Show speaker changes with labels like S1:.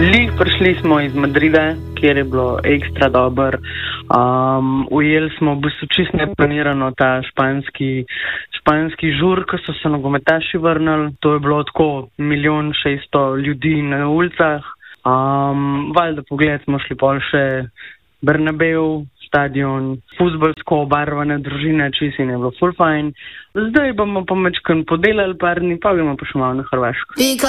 S1: Prišli smo iz Madrida, kjer je bilo ekstra dober. Ujeli smo v bistvu čisto neplanirano ta španski žur, ko so se nogometaši vrnili. To je bilo tako 1.600.000 ljudi na ulicah. Valjda pogled smo šli pol še Bernabeu, stadion, fuzbolsko obarvane družine, čisto je bilo full fine. Zdaj bomo pa mečkaj podelali par dni, pa gremo pa še malo na Hrvaško.